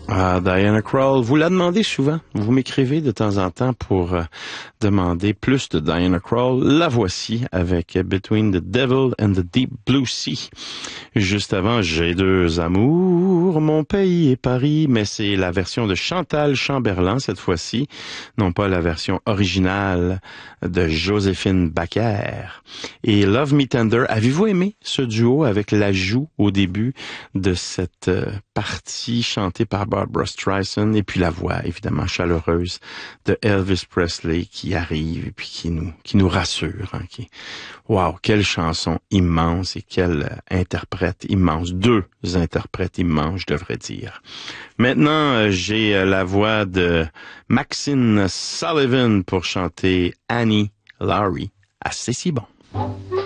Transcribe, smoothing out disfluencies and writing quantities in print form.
Ah, Diana Krall, vous la demandez souvent. Vous m'écrivez de temps en temps pour demander plus de Diana Krall. La voici avec Between the Devil and the Deep Blue Sea. Juste avant, J'ai deux amours, mon pays et Paris, mais c'est la version de Chantal Chamberlain cette fois-ci, non pas la version originale de Joséphine Baker. Et Love Me Tender, avez-vous aimé ce duo avec l'ajout au début de cette partie chantée par Barbra Streisand et puis la voix évidemment chaleureuse de Elvis Presley qui arrive et puis qui nous rassure, hein, wow, quelle chanson immense et quel interprète immense, deux interprètes immenses, je devrais dire. Maintenant, j'ai la voix de Maxine Sullivan pour chanter Annie Laurie. Assez si bon.